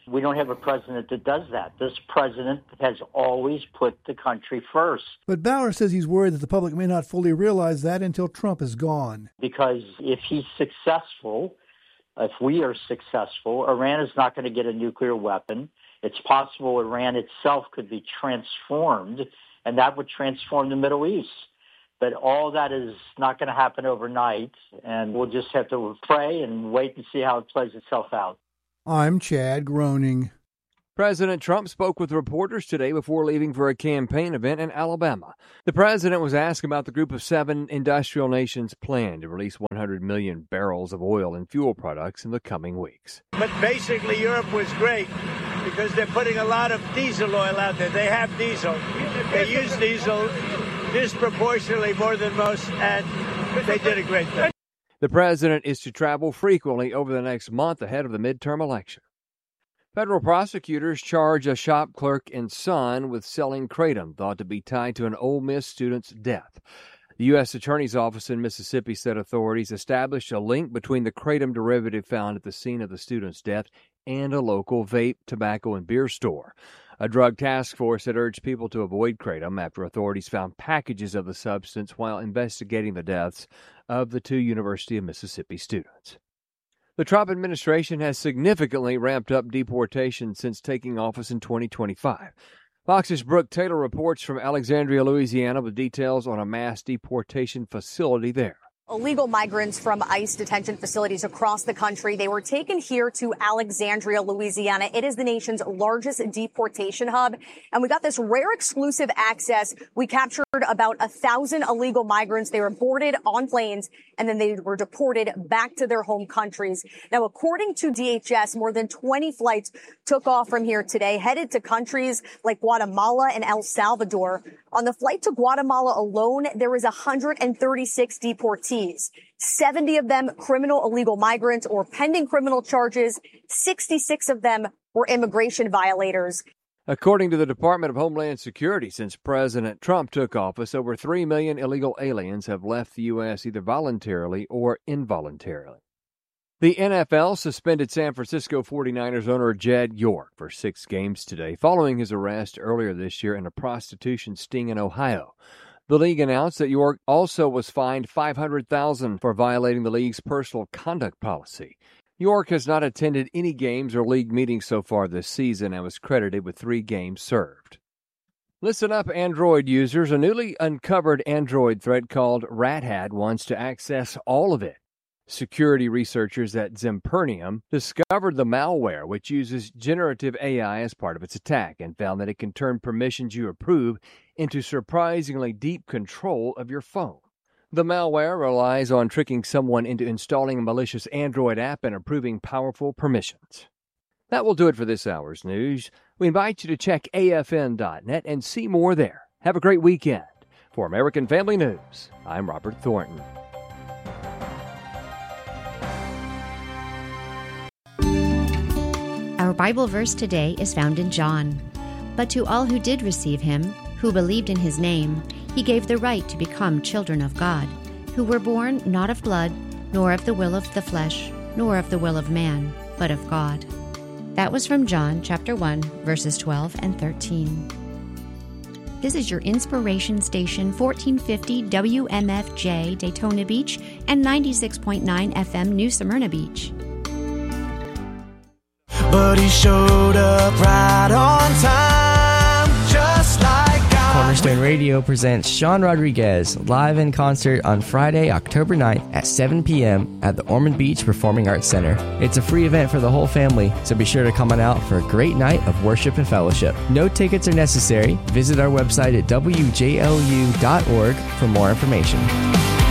We don't have a president that does that. This president has always put the country first. But Bauer says he's worried that the public may not fully realize that until Trump is gone. Because if he's successful, if we are successful, Iran is not going to get a nuclear weapon. It's possible Iran itself could be transformed, and that would transform the Middle East. But all that is not going to happen overnight, and we'll just have to pray and wait and see how it plays itself out. I'm Chad Groening. President Trump spoke with reporters today before leaving for a campaign event in Alabama. The president was asked about the Group of Seven industrial nations' plan to release one hundred million barrels of oil and fuel products in the coming weeks. But basically, Europe was great because they're putting a lot of diesel oil out there. They have diesel. They use diesel disproportionately more than most, and they did a great thing. The president is to travel frequently over the next month ahead of the midterm election. Federal prosecutors charge a shop clerk and son with selling kratom thought to be tied to an Ole Miss student's death. The U S Attorney's Office in Mississippi said authorities established a link between the kratom derivative found at the scene of the student's death and a local vape, tobacco, and beer store. A drug task force had urged people to avoid kratom after authorities found packages of the substance while investigating the deaths of the two University of Mississippi students. The Trump administration has significantly ramped up deportation since taking office in twenty twenty-five. Fox's Brooke Taylor reports from Alexandria, Louisiana, with details on a mass deportation facility there. Illegal migrants from ICE detention facilities across the country. They were taken here to Alexandria, Louisiana. It is the nation's largest deportation hub. And we got this rare exclusive access. We captured about a thousand illegal migrants. They were boarded on planes and then they were deported back to their home countries. Now, according to D H S, more than twenty flights took off from here today, headed to countries like Guatemala and El Salvador. On the flight to Guatemala alone, there was one hundred thirty-six deportees, seventy of them criminal illegal migrants or pending criminal charges. sixty-six of them were immigration violators. According to the Department of Homeland Security, since President Trump took office, over three million illegal aliens have left the U S either voluntarily or involuntarily. The N F L suspended San Francisco forty-niners owner Jed York for six games today, following his arrest earlier this year in a prostitution sting in Ohio. The league announced that York also was fined five hundred thousand dollars for violating the league's personal conduct policy. York has not attended any games or league meetings so far this season and was credited with three games served. Listen up, Android users. A newly uncovered Android threat called RatHat wants to access all of it. Security researchers at Zempernium discovered the malware, which uses generative A I as part of its attack, and found that it can turn permissions you approve into surprisingly deep control of your phone. The malware relies on tricking someone into installing a malicious Android app and approving powerful permissions. That will do it for this hour's news. We invite you to check A F N dot net and see more there. Have a great weekend. For American Family News, I'm Robert Thornton. Our Bible verse today is found in John. But to all who did receive him, who believed in his name, he gave the right to become children of God, who were born not of blood, nor of the will of the flesh, nor of the will of man, but of God. That was from John chapter one, verses twelve and thirteen. This is your inspiration station, fourteen fifty W M F J Daytona Beach and ninety-six point nine F M New Smyrna Beach. But he showed up right on time, just like God. Cornerstone Radio presents Sean Rodriguez live in concert on Friday, October ninth at seven p.m. at the Ormond Beach Performing Arts Center. It's a free event for the whole family, so be sure to come on out for a great night of worship and fellowship. No tickets are necessary. Visit our website at W J L U dot org for more information.